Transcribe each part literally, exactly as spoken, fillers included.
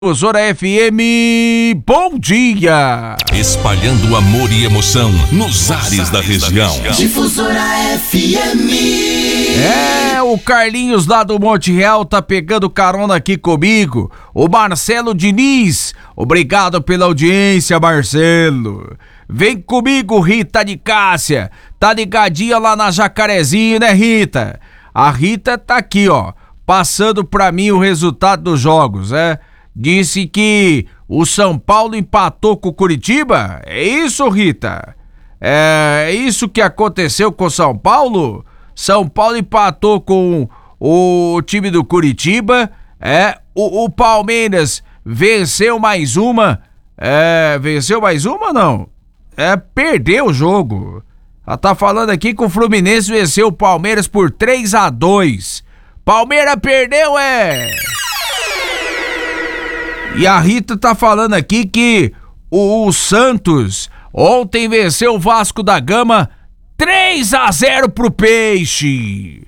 Difusora F M, bom dia! Espalhando amor e emoção nos ares da região. Difusora F M. É, o Carlinhos lá do Monte Real tá pegando carona aqui comigo. O Marcelo Diniz, obrigado pela audiência, Marcelo. Vem comigo, Rita de Cássia. Tá ligadinha lá na Jacarezinho, né, Rita? A Rita tá aqui, ó, passando pra mim o resultado dos jogos, é? Disse que o São Paulo empatou com o Curitiba? É isso, Rita? É isso que aconteceu com o São Paulo? São Paulo empatou com o time do Curitiba, é, o, o Palmeiras venceu mais uma, é, venceu mais uma ou não? É, perdeu o jogo. Ela tá falando aqui que o Fluminense venceu o Palmeiras por três a dois. Palmeiras perdeu, é... E a Rita tá falando aqui que o, o Santos ontem venceu o Vasco da Gama três a zero pro Peixe.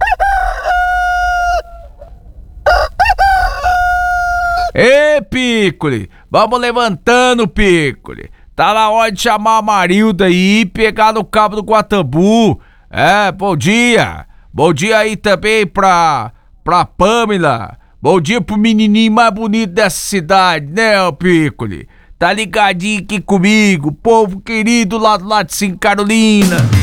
Ê, Piccoli, vamos levantando, Piccoli. Tá na hora de chamar a Marilda aí e pegar no cabo do Guatambu. É, bom dia. Bom dia aí também pra, pra Pamela. Bom dia pro menininho mais bonito dessa cidade, né, ô Piccoli? Tá ligadinho aqui comigo, povo querido lá do lado de Sim Carolina.